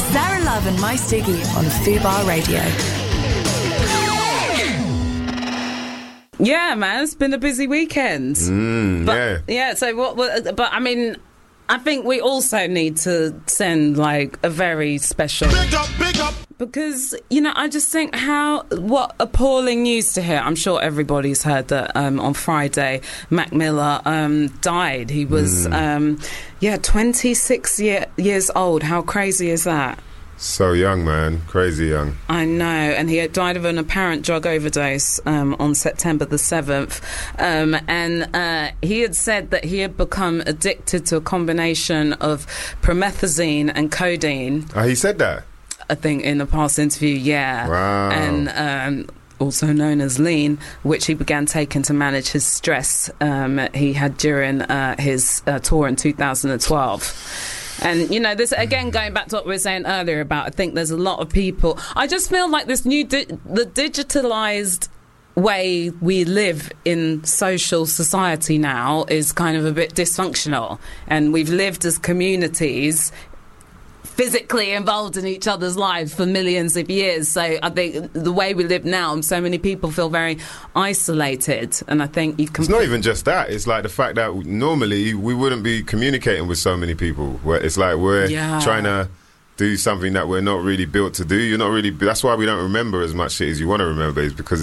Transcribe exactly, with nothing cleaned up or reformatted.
Sarah Love and My Stiggy on Fubar Radio. Yeah, man, it's been a busy weekend. Mm, but, yeah. Yeah, so what, what... But, I mean, I think we also need to send, like, a very special... Big up, big up! Because, you know, I just think how... What appalling news to hear. I'm sure everybody's heard that um, on Friday, Mac Miller um, died. He was, mm. um, yeah, twenty-six year, years old. How crazy is that? So young, man. Crazy young. I know. And he had died of an apparent drug overdose um, on September the seventh. Um, and uh, he had said that he had become addicted to a combination of promethazine and codeine. Oh, he said that? I think in the past interview, yeah. Wow. And um, also known as lean, which he began taking to manage his stress um, he had during uh, his uh, tour in two thousand twelve. And, you know, this, again, going back to what we were saying earlier about, I think there's a lot of people... I just feel like this new... Di- the digitalised way we live in social society now is kind of a bit dysfunctional. And we've lived as communities physically involved in each other's lives for millions of years. So I think the way we live now, so many people feel very isolated, and I think you can... It's not even just that. It's like the fact that normally we wouldn't be communicating with so many people. Where it's like we're yeah. trying to do something that we're not really built to do. You're not really... That's why we don't remember as much shit as you want to remember, is because